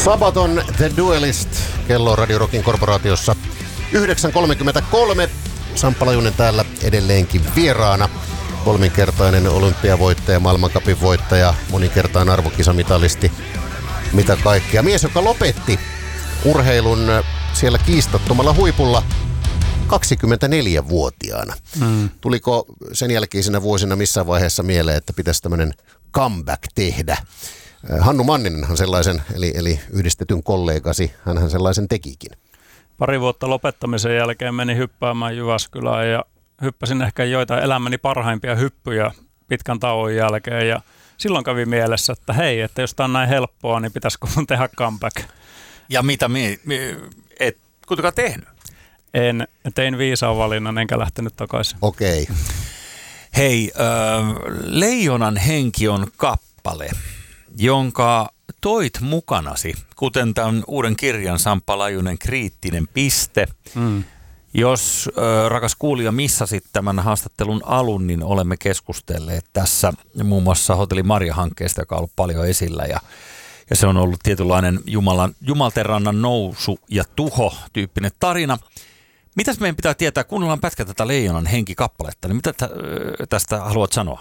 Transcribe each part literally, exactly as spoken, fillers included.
Sabaton The Duelist, kello Radio Rockin korporaatiossa yhdeksän kolmekymmentäkolme. Samppa Lajunen täällä edelleenkin vieraana. Kolminkertainen olympiavoittaja, maailmancupin voittaja, moninkertainen arvokisamitalisti, mitä kaikkea. Mies, joka lopetti urheilun siellä kiistattomalla huipulla kaksikymmentäneljävuotiaana. Mm. Tuliko sen jälkeisenä vuosina missään vaiheessa mieleen, että pitäisi tämmöinen comeback tehdä? Hannu Manninenhan sellaisen, eli, eli yhdistetyn kollegasi, hänhän sellaisen tekikin. Pari vuotta lopettamisen jälkeen menin hyppäämään Jyväskylään ja hyppäsin ehkä joitain elämäni parhaimpia hyppyjä pitkän tauon jälkeen. Ja silloin kävi mielessä, että hei, että jos tämä on näin helppoa, niin pitäisikö mun tehdä comeback? Ja mitä mi, mi, et kuitenkaan tehnyt? En, tein viisaan valinnan enkä lähtenyt takaisin. Okei. Okay. Hei, äh, Leijonan henki on kappale, jonka toit mukanasi, kuten tämän uuden kirjan Samppa Lajunen kriittinen piste. Mm. Jos äh, rakas kuulija missasit tämän haastattelun alun, niin olemme keskustelleet tässä muun muassa Hotelli Marja-hankkeesta, joka on ollut paljon esillä ja, ja se on ollut tietynlainen Jumalan, Jumaltenrannan nousu ja tuho tyyppinen tarina. Mitäs meidän pitää tietää, kuunnellaan pätkä tätä Leijonan henki-kappaletta, niin mitä tästä haluat sanoa?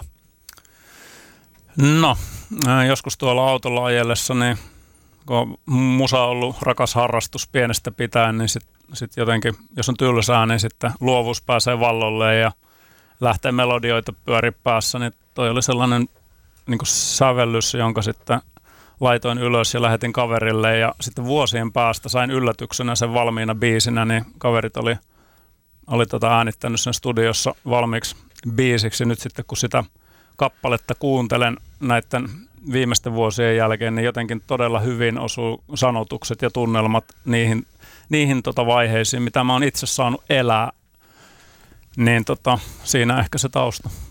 No, joskus tuolla autolla ajellessa, niin kun musa on ollut rakas harrastus pienestä pitäen, niin sitten sit jotenkin, jos on tylsää, niin sitten luovuus pääsee vallolle ja lähtee melodioita pyöri päässä, niin toi oli sellainen niin kuin sävellys, jonka sitten laitoin ylös ja lähetin kaverille ja sitten vuosien päästä sain yllätyksenä sen valmiina biisinä, niin kaverit oli, oli tota äänittänyt sen studiossa valmiiksi biisiksi. Nyt sitten kun sitä kappaletta kuuntelen näiden viimeisten vuosien jälkeen, niin jotenkin todella hyvin osuu sanotukset ja tunnelmat niihin, niihin tota vaiheisiin, mitä mä oon itse saanut elää. Niin tota, siinä ehkä se tausta.